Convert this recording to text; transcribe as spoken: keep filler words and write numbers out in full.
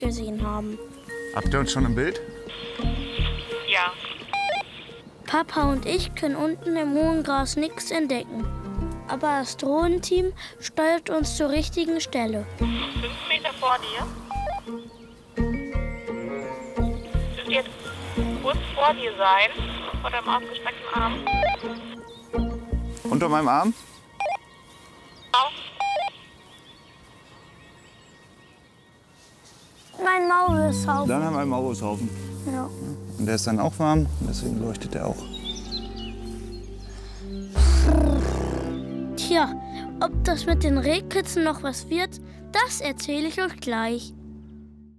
gesehen haben. Habt ihr uns schon im Bild? Ja. Papa und ich können unten im hohen Gras nichts entdecken. Aber das Drohnenteam steuert uns zur richtigen Stelle. Fünf Meter vor dir. Dürfte jetzt kurz vor dir sein, vor deinem ausgestreckten Arm. Unter meinem Arm? Auf. Mein Maulwurfshaufen. Dann haben wir einen Maulwurfshaufen. Ja. Und der ist dann auch warm, deswegen leuchtet er auch. Tja, ob das mit den Rehkitzen noch was wird, das erzähle ich euch gleich.